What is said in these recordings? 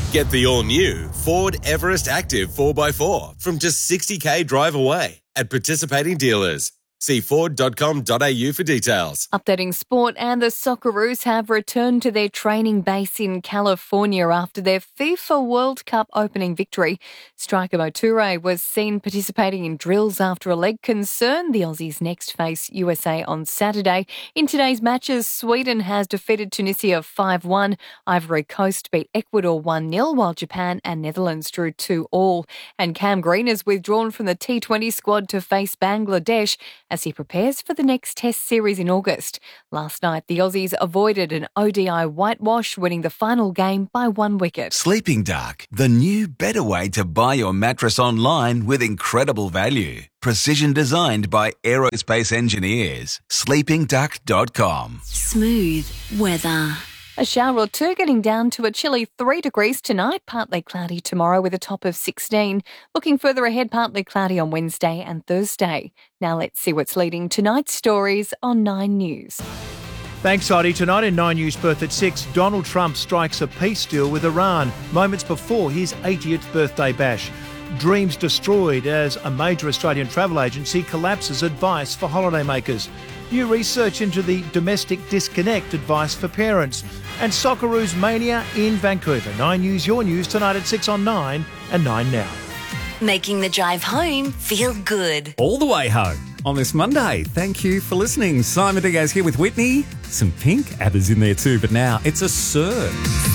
Get the all-new Ford Everest Active 4x4 from just $60,000 drive away at participating dealers. See Ford.com.au for details. Updating sport, and the Socceroos have returned to their training base in California after their FIFA World Cup opening victory. Striker Mo Toure was seen participating in drills after a leg concern. The Aussies next face USA on Saturday. In today's matches, Sweden has defeated Tunisia 5-1. Ivory Coast beat Ecuador 1-0, while Japan and Netherlands drew 2-2. And Cam Green is withdrawn from the T20 squad to face Bangladesh as he prepares for the next Test series in August. Last night, the Aussies avoided an ODI whitewash, winning the final game by 1 wicket. Sleeping Dark, the new better way to buy your mattress online with incredible value. Precision designed by aerospace engineers. sleepingduck.com. Smooth weather. A shower or two, getting down to a chilly 3 degrees tonight, partly cloudy tomorrow with a top of 16. Looking further ahead, partly cloudy on Wednesday and Thursday. Now let's see what's leading tonight's stories on 9 News. Thanks, Heidi. Tonight in 9 News Perth at 6, Donald Trump strikes a peace deal with Iran moments before his 80th birthday bash. Dreams destroyed as a major Australian travel agency collapses advice for holidaymakers. New research into the domestic disconnect advice for parents. And Socceroos mania in Vancouver. 9 News, your news tonight at 6 on 9 and 9 Now. Making the drive home feel good. All the way home on this Monday. Thank you for listening. Simon Diaz here with Whitney. Some Pink, ABBA's in there too, but now it's a Sir.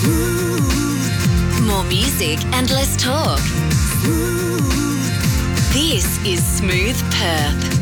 More music and less talk. This is Smooth Perth.